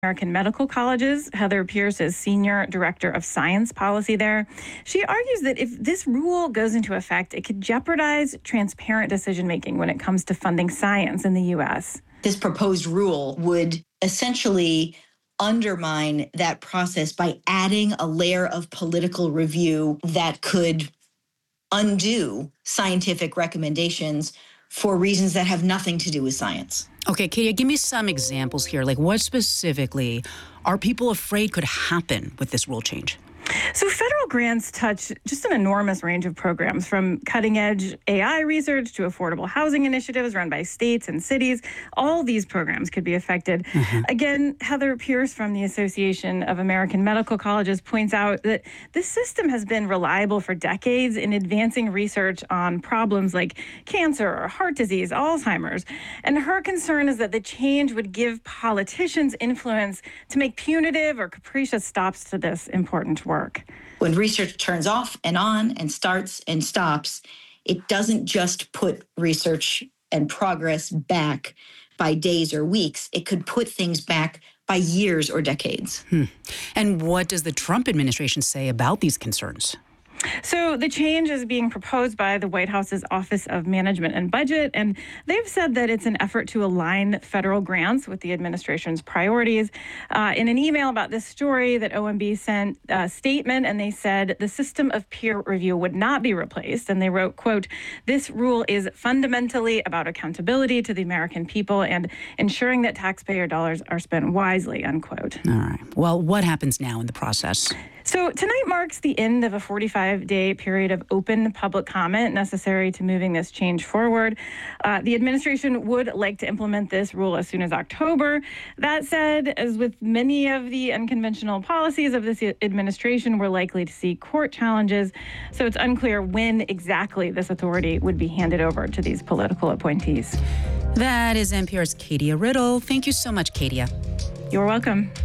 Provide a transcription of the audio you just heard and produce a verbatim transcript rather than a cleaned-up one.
American Medical Colleges. Heather Pierce is Senior Director of Science Policy there. She argues that if this rule goes into effect, it could jeopardize transparent decision-making when it comes to funding science in the U S. This proposed rule would essentially undermine that process by adding a layer of political review that could undo scientific recommendations for reasons that have nothing to do with science. Okay, Katia, give me some examples here. Like, what specifically are people afraid could happen with this rule change? So federal grants touch just an enormous range of programs, from cutting-edge A I research to affordable housing initiatives run by states and cities. All these programs could be affected. Mm-hmm. Again, Heather Pierce from the Association of American Medical Colleges points out that this system has been reliable for decades in advancing research on problems like cancer or heart disease, Alzheimer's. And her concern is that the change would give politicians influence to make punitive or capricious stops to this important work. When research turns off and on and starts and stops, it doesn't just put research and progress back by days or weeks. It could put things back by years or decades. Hmm. And what does the Trump administration say about these concerns? So the change is being proposed by the White House's Office of Management and Budget, and they've said that it's an effort to align federal grants with the administration's priorities. Uh, in an email about this story that O M B sent a statement, and they said the system of peer review would not be replaced. And they wrote, quote, "This rule is fundamentally about accountability to the American people and ensuring that taxpayer dollars are spent wisely," unquote. All right. Well, what happens now in the process? So tonight marks the end of a forty-five day period of open public comment necessary to moving this change forward. Uh, the administration would like to implement this rule as soon as October. That said, as with many of the unconventional policies of this administration, we're likely to see court challenges. So it's unclear when exactly this authority would be handed over to these political appointees. That is N P R's Katia Riddle. Thank you so much, Katia. You're welcome.